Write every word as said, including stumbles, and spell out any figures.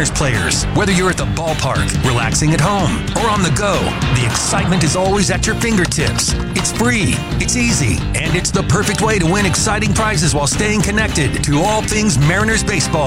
Mariners players. Whether you're at the ballpark, relaxing at home, or on the go, the excitement is always at your fingertips. It's free, it's easy, and it's the perfect way to win exciting prizes while staying connected to all things Mariners baseball.